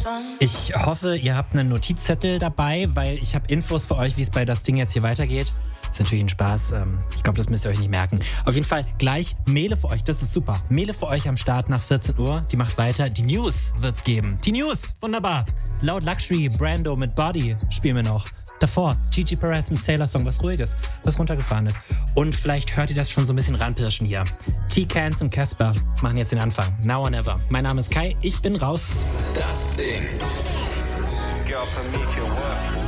Ich hoffe, ihr habt einen Notizzettel dabei, weil ich habe Infos für euch, wie es bei das Ding jetzt hier weitergeht. Ist natürlich ein Spaß. Ich glaube, das müsst ihr euch nicht merken. Auf jeden Fall gleich Mele für euch. Das ist super. Mele für euch am Start nach 14 Uhr. Die macht weiter. Die News wird's geben. Die News. Wunderbar. Loud Luxury, Brando mit Body spielen wir noch. Davor Gigi Perez mit Sailor Song, was Ruhiges, was runtergefahren ist. Und vielleicht hört ihr das schon so ein bisschen ranpirschen hier. T-Cans und Casper machen jetzt den Anfang. Now or never. Mein Name ist Kai, ich bin raus. Das Ding. Girl, for me, if you work.